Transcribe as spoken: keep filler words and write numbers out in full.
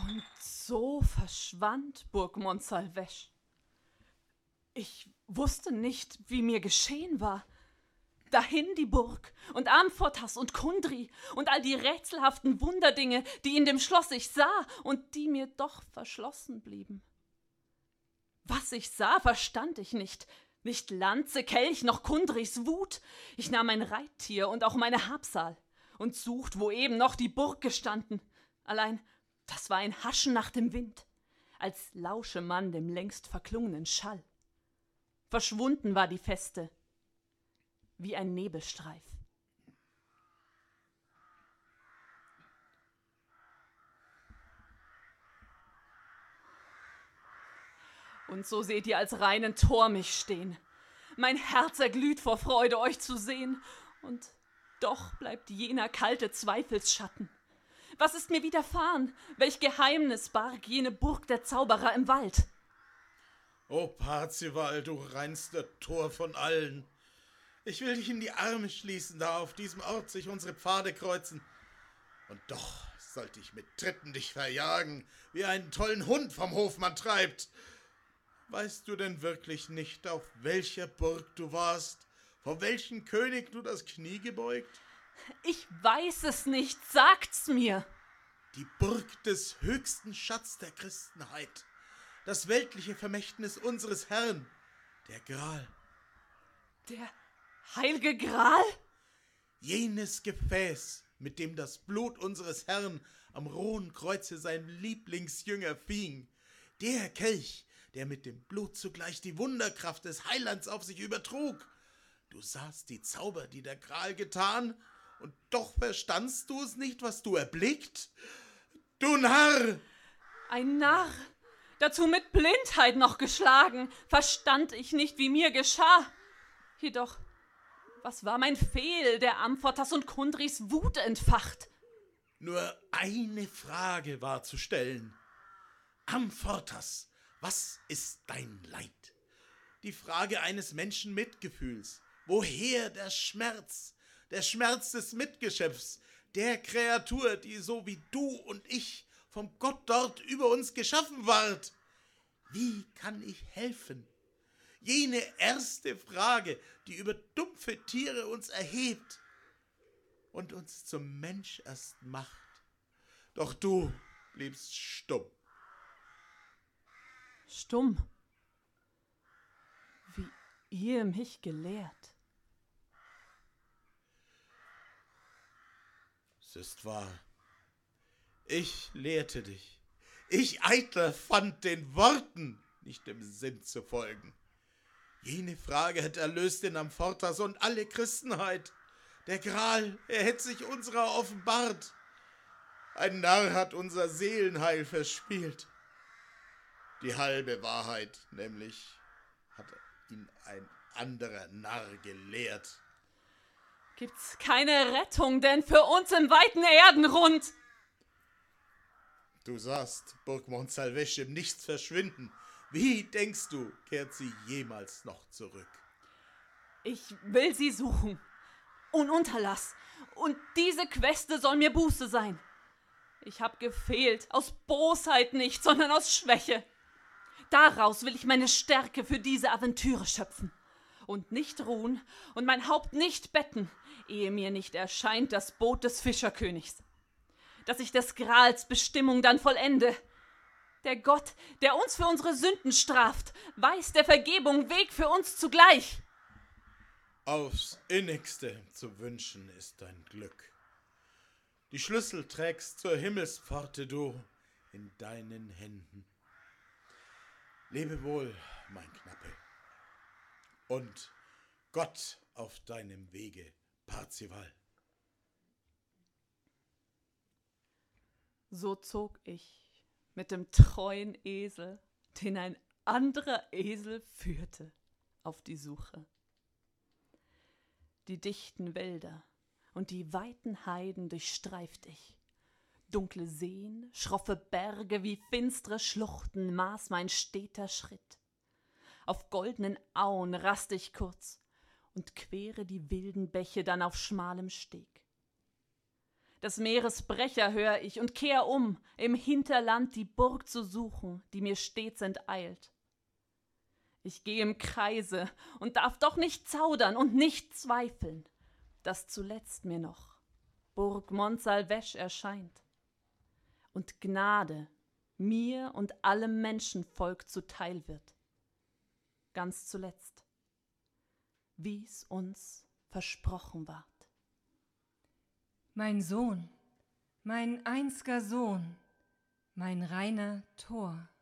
Und so verschwand Burg Montsalvesch. Ich wusste nicht, wie mir geschehen war. Dahin die Burg und Amfortas und Kundry und all die rätselhaften Wunderdinge, die in dem Schloss ich sah und die mir doch verschlossen blieben. Was ich sah, verstand ich nicht. Nicht Lanze, Kelch, noch Kundrys Wut. Ich nahm mein Reittier und auch meine Habsal und sucht, wo eben noch die Burg gestanden. Allein, das war ein Haschen nach dem Wind, als lausche man dem längst verklungenen Schall. Verschwunden war die Feste, wie ein Nebelstreif. Und so seht ihr als reinen Tor mich stehen. Mein Herz erglüht vor Freude, euch zu sehen. Und doch bleibt jener kalte Zweifelsschatten. Was ist mir widerfahren? Welch Geheimnis barg jene Burg der Zauberer im Wald? O Parzival, du reinster Tor von allen. Ich will dich in die Arme schließen, da auf diesem Ort sich unsere Pfade kreuzen. Und doch sollte ich mit Tritten dich verjagen, wie einen tollen Hund vom Hofmann treibt. Weißt du denn wirklich nicht, auf welcher Burg du warst, vor welchen König du das Knie gebeugt? Ich weiß es nicht, sagt's mir. Die Burg des höchsten Schatz der Christenheit, das weltliche Vermächtnis unseres Herrn, der Gral. Der heilige Gral? Jenes Gefäß, mit dem das Blut unseres Herrn am rohen Kreuze sein Lieblingsjünger fing. Der Kelch, der mit dem Blut zugleich die Wunderkraft des Heilands auf sich übertrug. Du sahst die Zauber, die der Gral getan, und doch verstandst du es nicht, was du erblickt? Du Narr! Ein Narr, dazu mit Blindheit noch geschlagen, verstand ich nicht, wie mir geschah. Jedoch, was war mein Fehl, der Amfortas und Kundrys Wut entfacht? Nur eine Frage war zu stellen. Amfortas, was ist dein Leid? Die Frage eines Menschen Mitgefühls. Woher der Schmerz? Der Schmerz des Mitgeschöpfs, der Kreatur, die so wie du und ich vom Gott dort über uns geschaffen ward. Wie kann ich helfen? Jene erste Frage, die über dumpfe Tiere uns erhebt und uns zum Mensch erst macht. Doch du bliebst stumm. Stumm? Wie ihr mich gelehrt. Es ist wahr. Ich lehrte dich. Ich, Eitler, fand den Worten, nicht dem Sinn zu folgen. Jene Frage hat erlöst den Amfortas und alle Christenheit. Der Gral, er hätte sich unserer offenbart. Ein Narr hat unser Seelenheil verspielt. Die halbe Wahrheit, nämlich, hat ihn ein anderer Narr gelehrt. Gibt's keine Rettung denn für uns im weiten Erdenrund? Du sahst Burg Montsalvesch im Nichts verschwinden. Wie denkst du, kehrt sie jemals noch zurück? Ich will sie suchen. Ununterlass. Und diese Queste soll mir Buße sein. Ich hab gefehlt, aus Bosheit nicht, sondern aus Schwäche. Daraus will ich meine Stärke für diese Aventüre schöpfen. Und nicht ruhen und mein Haupt nicht betten, ehe mir nicht erscheint das Boot des Fischerkönigs. Dass ich des Grals Bestimmung dann vollende. Der Gott, der uns für unsere Sünden straft, weiß der Vergebung Weg für uns zugleich. Aufs Innigste zu wünschen ist dein Glück. Die Schlüssel trägst zur Himmelspforte du in deinen Händen. Lebe wohl, mein Knappe. Und Gott auf deinem Wege, Parzival. So zog ich mit dem treuen Esel, den ein anderer Esel führte, auf die Suche. Die dichten Wälder und die weiten Heiden durchstreift ich. Dunkle Seen, schroffe Berge wie finstre Schluchten maß mein steter Schritt. Auf goldenen Auen rast ich kurz und quere die wilden Bäche dann auf schmalem Steg. Des Meeres Brecher hör ich und kehr um, im Hinterland die Burg zu suchen, die mir stets enteilt. Ich geh im Kreise und darf doch nicht zaudern und nicht zweifeln, dass zuletzt mir noch Burg Montsalvesch erscheint und Gnade mir und allem Menschenvolk zuteil wird. Ganz zuletzt, wie's uns versprochen ward. Mein Sohn, mein einziger Sohn, mein reiner Tor,